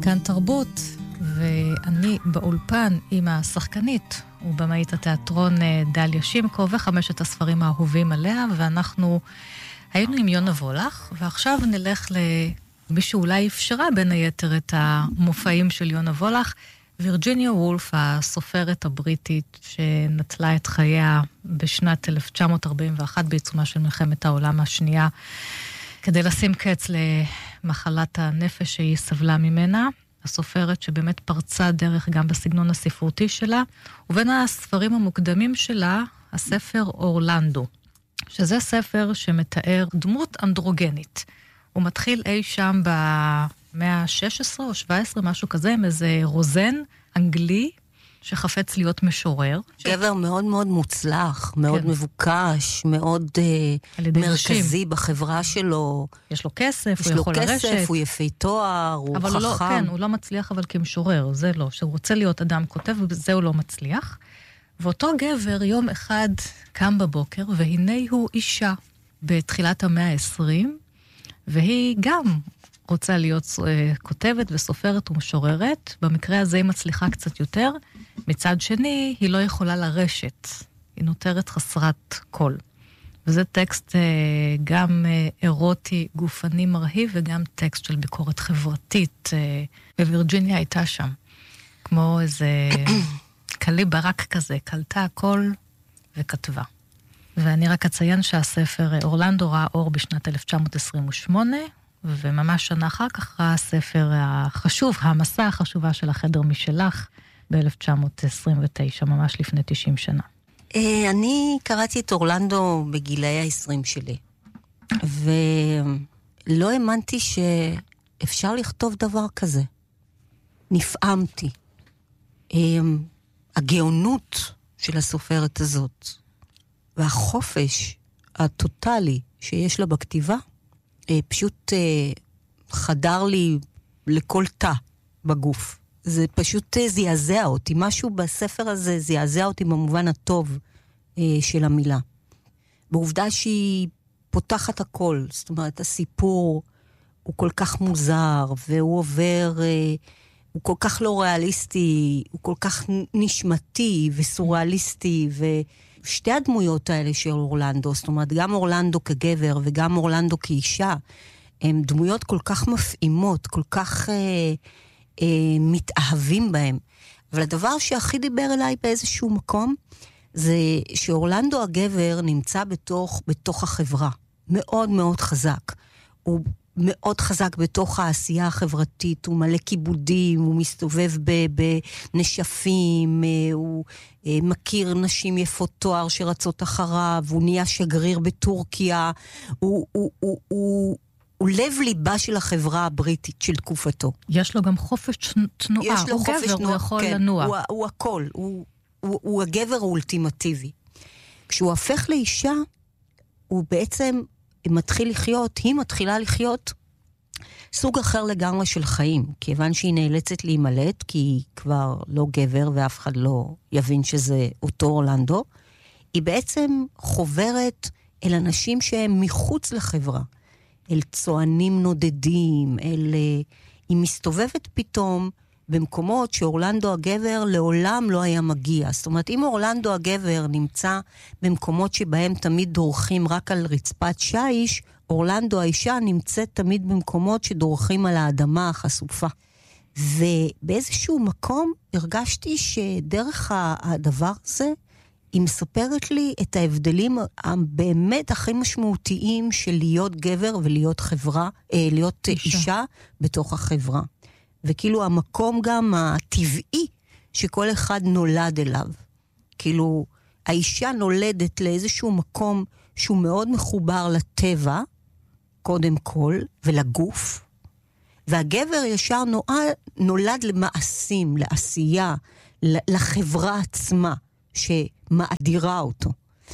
כאן תרבות, ואני באולפן עם השחקנית ובמאית התיאטרון דליה שימקו וחמשת הספרים האהובים עליה, ואנחנו היינו עם יונה וולך, ועכשיו נלך למי שאולי אפשרה בין היתר את המופעים של יונה וולך, וירג'יניה וולף, הסופרת הבריטית שנטלה את חייה בשנת 1941 בעיצומה של מלחמת העולם השנייה, כדי לשים קץ למחלת הנפש שהיא סבלה ממנה. הסופרת שבאמת פרצה דרך גם בסגנון הספרותי שלה, ובין הספרים המוקדמים שלה, הספר אורלנדו, שזה ספר שמתאר דמות אנדרוגנית. הוא מתחיל אי שם במאה ה-16 או 17, משהו כזה, עם איזה רוזן אנגלי, שחפץ להיות משורר. גבר מאוד מאוד מוצלח, מאוד מבוקש, מאוד מרכזי בחברה שלו. יש לו כסף, הוא יכול לרשת. יש לו כסף, הוא יפי תואר, הוא חכם. אבל כן, הוא לא מצליח אבל כמשורר, זה לא. שהוא רוצה להיות אדם כותב, ובזה הוא לא מצליח. ואותו גבר יום אחד קם בבוקר, והנה הוא אישה בתחילת המאה ה-20, והיא גם רוצה להיות כותבת וסופרת ומשוררת. במקרה הזה היא מצליחה קצת יותר. מצד שני, היא לא יכולה לרשת. היא נותרת חסרת קול. וזה טקסט גם אירוטי, גופני מרהיב, וגם טקסט של ביקורת חברתית. ווירג'יניה הייתה שם. כמו איזה קלי ברק כזה, קלטה הכל וכתבה. ואני רק אציין שהספר אורלנדו ראה אור בשנת 1928, וממש שנה אחר כך ראה הספר החשוב, המסע החשובה של החדר משלך, ב-1929, ממש לפני 90 שנה. אני קראתי את אורלנדו בגילאי ה-20 שלי, ולא האמנתי שאפשר לכתוב דבר כזה. נפעמתי. הגאונות של הסופרת הזאת, והחופש הטוטלי שיש לה בכתיבה, פשוט חדר לי לכל תא בגוף. זה פשוט זעזע אותי. משהו בספר הזה זעזע אותי במובן הטוב של המילה. בעובדה שהיא פותחת הכל. זאת אומרת, הסיפור הוא כל כך מוזר, והוא עובר, הוא כל כך לא ריאליסטי, הוא כל כך נשמתי וסוריאליסטי, ושתי הדמויות האלה של אורלנדו, זאת אומרת, גם אורלנדו כגבר וגם אורלנדו כאישה, הן דמויות כל כך מפעימות, כל כך מתאהבים בהם. אבל הדבר שהכי דיבר אליי באיזשהו מקום, זה שאורלנדו הגבר נמצא בתוך החברה. מאוד מאוד חזק. הוא מאוד חזק בתוך העשייה החברתית, הוא מלא כיבודים, הוא מסתובב בנשפים, הוא מכיר נשים יפות תואר שרצות אחריו, הוא נהיה שגריר בטורקיה, הוא לב ליבה של החברה הבריטית של תקופתו. יש לו גם חופש תנועה, הוא גבר, הוא יכול לנוע. הוא הכל, הוא הגבר האולטימטיבי. כשהוא הפך לאישה, הוא בעצם מתחיל לחיות, היא מתחילה לחיות סוג אחר לגמרי של חיים, כיוון שהיא נאלצת להימלט, כי היא כבר לא גבר ואף אחד לא יבין שזה אותו אורלנדו, היא בעצם חוברת אל אנשים שהם מחוץ לחברה, אל צוענים נודדים, היא מסתובבת פתאום במקומות שאורלנדו הגבר לעולם לא היה מגיע. זאת אומרת, אם אורלנדו הגבר נמצא במקומות שבהם תמיד דורכים רק על רצפת שיש, אורלנדו האישה נמצאת תמיד במקומות שדורכים על האדמה החשופה. ובאיזשהו מקום הרגשתי שדרך הדבר הזה, היא מספרת לי את ההבדלים באמת הכי משמעותיים של להיות גבר ולהיות חברה, להיות אישה בתוך החברה. וכאילו המקום גם הטבעי שכל אחד נולד אליו. כאילו האישה נולדת לאיזשהו מקום שהוא מאוד מחובר לטבע, קודם כל, ולגוף, והגבר ישר נולד למעשים, לעשייה, לחברה עצמה, שמאדירה אותו.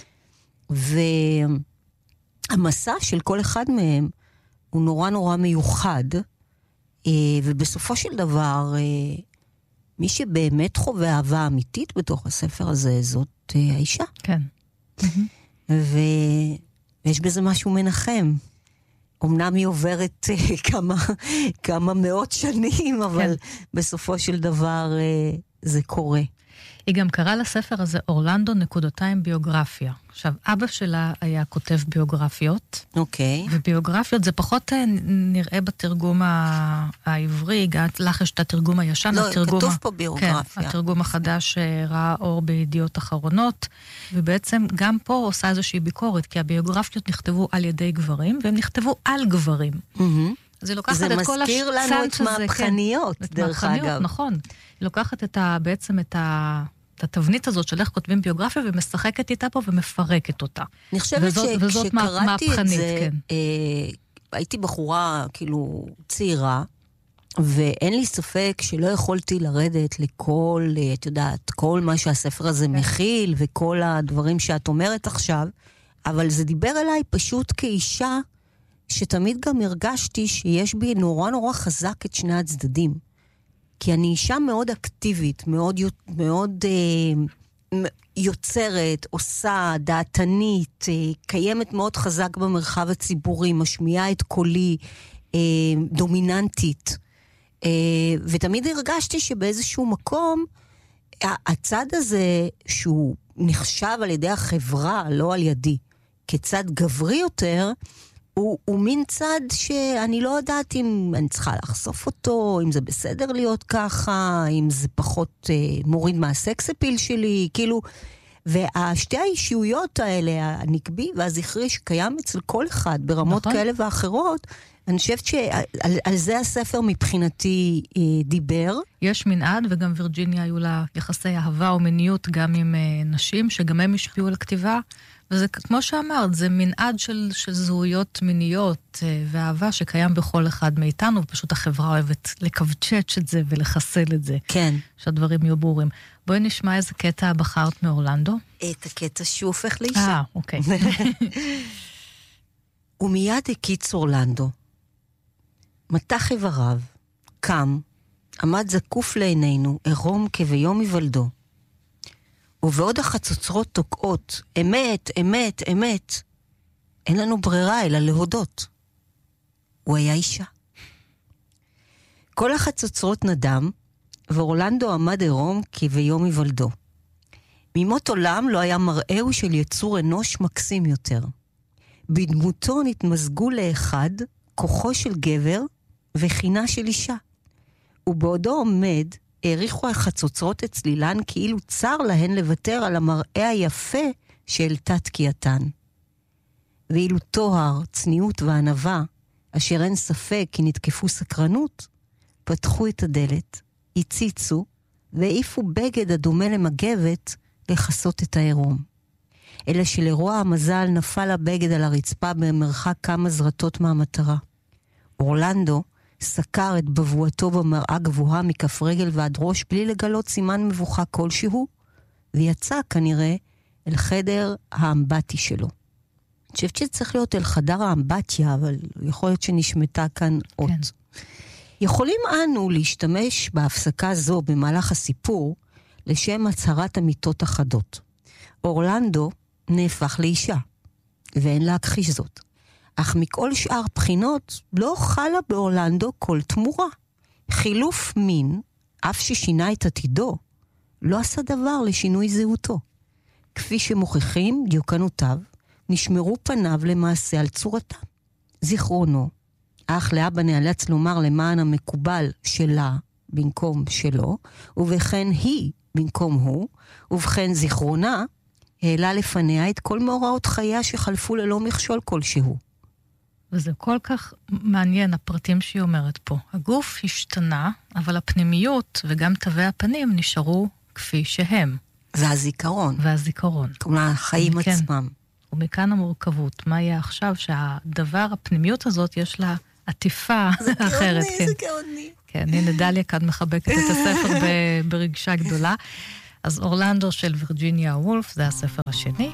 והמסע של כל אחד מהם הוא נורא נורא מיוחד, ובסופו של דבר, מי שבאמת חווה אהבה אמיתית בתוך הספר הזה, זאת האישה. כן. ויש בזה משהו מנחם. אמנם היא עוברת כמה מאות שנים, אבל בסופו של דבר זה קורה. היא גם קראה לספר הזה אורלנדו נקודותיים ביוגרפיה. עכשיו, אבא שלה היה כותב ביוגרפיות. אוקיי. וביוגרפיות זה פחות נראה בתרגום העברי, לך יש את התרגום הישן. לא, כתוב פה ביוגרפיה. כן, התרגום החדש ראה אור בידיעות אחרונות, ובעצם גם פה עושה איזושהי ביקורת, כי הביוגרפיות נכתבו על ידי גברים, והם נכתבו על גברים. אז היא לוקחת את כל מזכיר לנו את מהפכניות, דרך אגב. נכון. היא לוקחת בעצם את התבנית הזאת של איך כותבים ביוגרפיה, ומשחקת איתה פה ומפרקת אותה. אני חושבת שכשקראתי את זה, הייתי בחורה כאילו צעירה, ואין לי ספק שלא יכולתי לרדת לכל, את יודעת, כל מה שהספר הזה מכיל, וכל הדברים שאת אומרת עכשיו, אבל זה דיבר אליי פשוט כאישה, שתמיד גם הרגשתי שיש בי נורא נורא חזק את שני הצדדים. כי אני אישה מאוד אקטיבית, מאוד יוצרת, עושה, דעתנית, קיימת מאוד חזק במרחב הציבורי, משמיעה את קולי, דומיננטית. ותמיד הרגשתי שבאיזשהו מקום, הצד הזה שהוא נחשב על ידי החברה, לא על ידי, כצד גברי יותר, הוא מין צד שאני לא יודעת אם אני צריכה לחשוף אותו, אם זה בסדר להיות ככה, אם זה פחות מוריד מהסקס אפיל שלי, כאילו, והשתי האישיויות האלה, הנקבי והזכרי שקיים אצל כל אחד ברמות כאלה ואחרות, אני חושבת שעל זה הספר מבחינתי דיבר. יש מנעד, וגם וירג'יניה היו לה יחסי אהבה או מיניות גם עם נשים, שגם הם השפיעו על הכתיבה, וזה, כמו שאמרת, זה מנעד של זהויות מיניות ואהבה שקיים בכל אחד מאיתנו, ופשוט החברה אוהבת לקבצ'ץ' את זה ולחסל את זה. כן. שהדברים יהיו ברורים. בואי נשמע איזה קטע בחרת מאורלנדו. את הקטע שהוא הופך לאישה. אוקיי. ומיד הקיץ אורלנדו. מתח איבריו, קם, עמד זקוף לעינינו, עירום כביום היוולדו. ובעוד החצוצרות תוקעות, אמת, אמת, אמת, אין לנו ברירה אלא להודות. הוא היה אישה. כל החצוצרות נדם, ואורלנדו עמד עירום כביום היוולדו. ממות עולם לא היה מראהו של יצור אנוש מקסים יותר. בדמותו נתמזגו לאחד כוחו של גבר וחינה של אישה. ובעודו עומד, העריכו החצוצרות את צלילן כאילו צר להן לוותר על המראה היפה שהעלתה תקיעתן. ואילו תואר, צניעות וענווה, אשר אין ספק כי נתקפו סקרנות, פתחו את הדלת, הציצו, והעיפו בגד הדומה למגבת לחסות את העירום. אלא שלרוע המזל נפל הבגד על הרצפה במרחק כמה זרתות מהמטרה. אורלנדו סקר את בבואתו במראה גבוהה מכף רגל ועד ראש בלי לגלות סימן מבוכה כלשהו, ויצא כנראה אל חדר האמבטי שלו. אני חושבת שצריך להיות אל חדר האמבטיה, אבל יכול להיות שנשמתה כאן אות. כן. יכולים אנו להשתמש בהפסקה זו במהלך הסיפור לשם הצהרת אמיתות אחדות. אורלנדו נהפך לאישה, ואין להכחיש זאת. אך מכל שאר בחינות לא חלה באורלנדו כל תמורה. חילוף מין, אף ששינה את עתידו, לא עשה דבר לשינוי זהותו. כפי שמוכיחים דיוקנותיו, נשמרו פניו למעשה על צורתם. זיכרונו, אך לאבא נאלץ לומר למען המקובל שלה במקום שלו, ובכן היא במקום הוא, ובכן זיכרונה, העלה לפניה את כל מאורעות חייה שחלפו ללא מכשול כלשהו. וזה כל כך מעניין, הפרטים שהיא אומרת פה. הגוף השתנה, אבל הפנימיות וגם תווי הפנים נשארו כפי שהם. והזיכרון. כלומר, החיים עצמם. ומכאן המורכבות. מה יהיה עכשיו שהדבר, הפנימיות הזאת, יש לה עטיפה אחרת. זה גאוני. כן, הנה דליה כאן מחבקת את הספר ברגשה גדולה. אז אורלנדו של וירג'יניה וולף, זה הספר השני.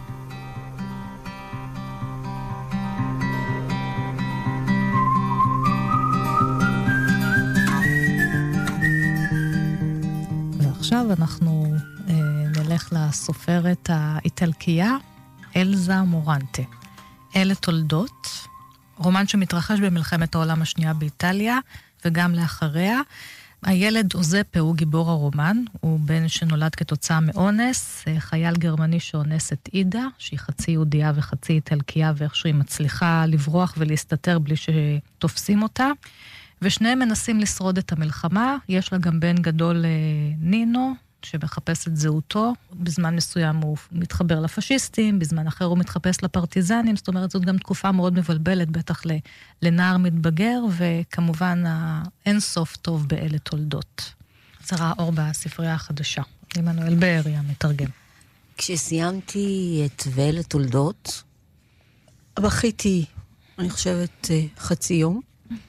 ועכשיו אנחנו נלך לסופרת האיטלקייה, אלזה מורנטה. אלה תולדות, רומן שמתרחש במלחמת העולם השנייה באיטליה, וגם לאחריה. הילד אוזפה הוא גיבור הרומן, הוא בן שנולד כתוצאה מאונס, חייל גרמני שאונס את אידה, שהיא חצי יהודייה וחצי איטלקייה, ואיכשהו היא מצליחה לברוח ולהסתתר בלי שתופסים אותה. ושניהם מנסים לשרוד את המלחמה, יש לה גם בן גדול נינו, שמחפש את זהותו, בזמן מסוים הוא מתחבר לפשיסטים, בזמן אחר הוא מתחפש לפרטיזנים, זאת אומרת, זאת גם תקופה מאוד מבלבלת, בטח לנער מתבגר, וכמובן האינסוף טוב באלה תולדות. זה ראה אור בספרייה החדשה, עמנואל בארי המתרגם. כשסיימתי את ואלה תולדות, בכיתי, אני חושבת, חצי יום.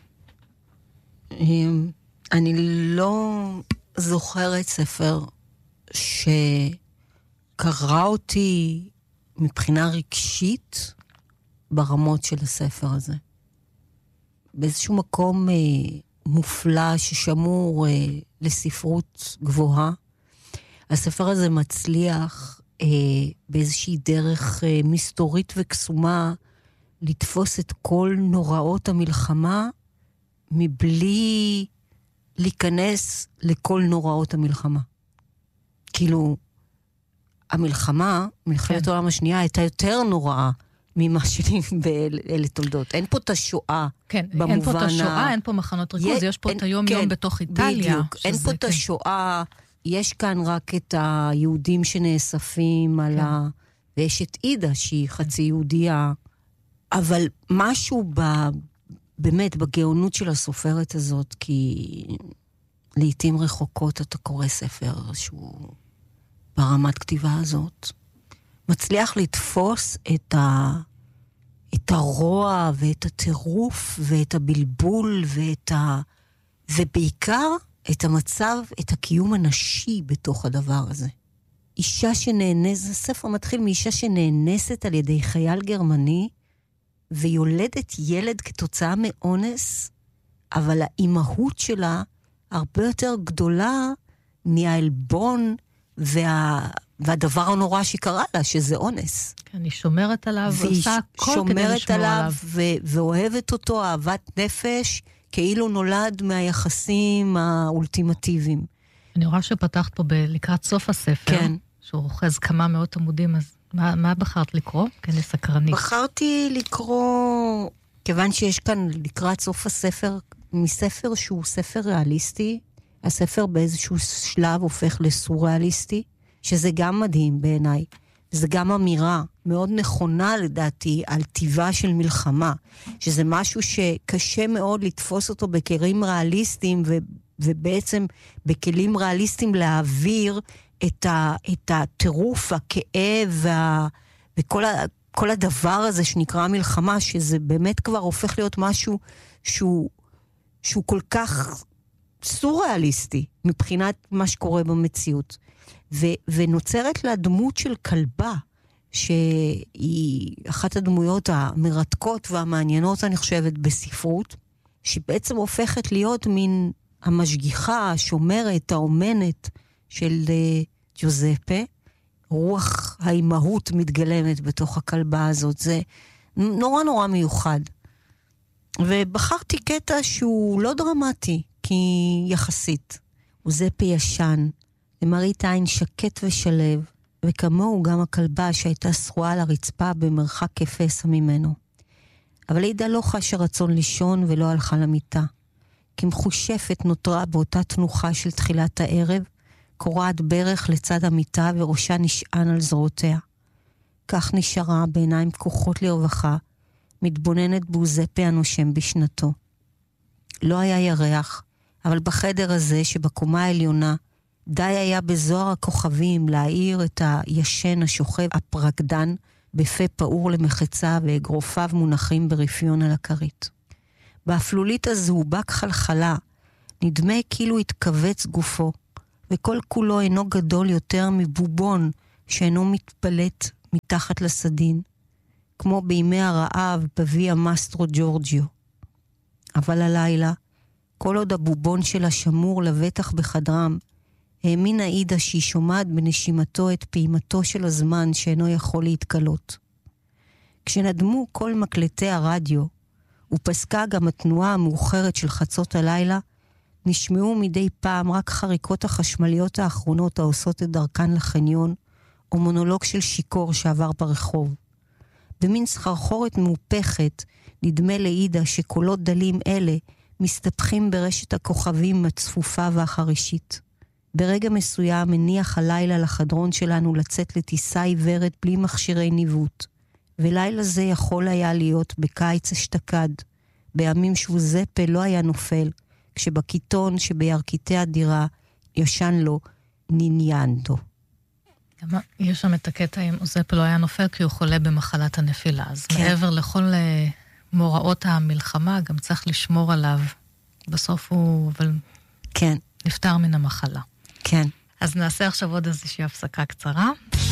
אני לא זוכרת ספר שקרא אותי מבחינה רגשית ברמות של הספר הזה. באיזשהו מקום מופלא ששמור לספרות גבוהה. הספר הזה מצליח באיזושהי דרך מסתורית וקסומה לתפוס את כל נוראות המלחמה מבלי להיכנס לכל נוראות המלחמה. כאילו, המלחמה, מלחמת העולם השנייה, הייתה יותר נוראה ממה שלי באלה תולדות. אין פה את השואה. כן, אין פה את השואה, אין פה מחנות ריכוז, יש פה את היום-יום בתוך איטליה. בדיוק, אין פה את השואה, יש כאן רק את היהודים שנאספים על ה... ויש את אידה שהיא חצי יהודייה, אבל משהו באמת בגאונות של הסופרת הזאת, כי לעתים רחוקות אתה קורא ספר שהוא ברמת כתיבה הזאת, מצליח לתפוס את הרוע ואת הטירוף ואת הבלבול ובעיקר את המצב, את הקיום הנשי בתוך הדבר הזה. אישה שנאנסת, הספר מתחיל מאישה שנאנסת על ידי חייל גרמני, ויולדת ילד כתוצאה מאונס, אבל האימהות שלה הרבה יותר גדולה מהעלבון והדבר הנורא שקרה לה, שזה אונס. כן, היא שומרת עליו, ועושה הכל כדי לשמור עליו. ואוהבת אותו אהבת נפש, כאילו נולד מהיחסים האולטימטיביים. אני רואה שפתחת פה לקראת סוף הספר, כן. שהוא רוכז כמה מאות עמודים, אז מה בחרת לקרוא? כן, לסקרנית. בחרתי לקרוא, כיוון שיש כאן לקראת סוף הספר, מספר שהוא ספר ריאליסטי, הספר באיזשהו שלב הופך לסוריאליסטי, שזה גם מדהים בעיניי. זה גם אמירה מאוד נכונה לדעתי על טבעה של מלחמה, שזה משהו שקשה מאוד לתפוס אותו בכלים ריאליסטיים, ובעצם בכלים ריאליסטיים להעביר את הטירוף, הכאב וכל הדבר הזה שנקרא מלחמה, שזה באמת כבר הופך להיות משהו שהוא כל כך סוריאליסטי מבחינת מה שקורה במציאות. ונוצרת לה דמות של כלבה, שהיא אחת הדמויות המרתקות והמעניינות, אני חושבת, בספרות, שבעצם הופכת להיות מין המשגיחה, השומרת, האומנת של ג'וזפה. רוח האימהות מתגלמת בתוך הכלבה הזאת. זה נורא נורא מיוחד. ובחרתי קטע שהוא לא דרמטי, כי יחסית. ג'וזפה ישן, למראית עין שקט ושלב, וכמוהו גם הכלבה שהייתה שרועה על הרצפה במרחק כפסע ממנו. אבל אידה לא חשה רצון לישון ולא הלכה למיטה. כמחושפת נותרה באותה תנוחה של תחילת הערב, קורעת ברך לצד המיטה וראשה נשען על זרועותיה. כך נשארה בעיניים פקוחות לרווחה, מתבוננת בוזפה הנושם בשנתו. לא היה ירח, אבל בחדר הזה שבקומה העליונה, די היה בזוהר הכוכבים להאיר את הישן השוכב הפרקדן בפה פעור למחצה ואגרופיו מונחים ברפיון על הכרית. באפלולית הזהובק חלחלה, נדמה כאילו התכווץ גופו, וכל כולו אינו גדול יותר מבובון שאינו מתפלט מתחת לסדין, כמו בימי הרעב בבי המאסטרו ג'ורג'יו. אבל הלילה, כל עוד הבובון שלה שמור לבטח בחדרם, האמינה אידה שהיא שומעת בנשימתו את פעימתו של הזמן שאינו יכול להתקלות. כשנדמו כל מקלטי הרדיו, ופסקה גם התנועה המאוחרת של חצות הלילה, נשמעו מדי פעם רק חריקות החשמליות האחרונות העושות את דרכן לחניון, או מונולוג של שיקור שעבר ברחוב. במין סחרחורת מאופכת, נדמה לעידה שקולות דלים אלה מסתפחים ברשת הכוכבים הצפופה והחרישית. ברגע מסוים מניח הלילה לחדרון שלנו לצאת לטיסה עיוורת בלי מכשירי ניווט. ולילה זה יכול היה להיות בקיץ אשתקד, בימים שוזפה לא היה נופל, כשבקיטון שבירכיתי הדירה ישן לו ניניאנדו. יש שם את הקטע עם אוזפה לא היה נופל כי הוא חולה במחלת הנפילה, אז כן. מעבר לכל מוראות המלחמה גם צריך לשמור עליו. בסוף הוא אבל כן. נפטר מן המחלה. כן. אז נעשה עכשיו עוד איזושהי הפסקה קצרה.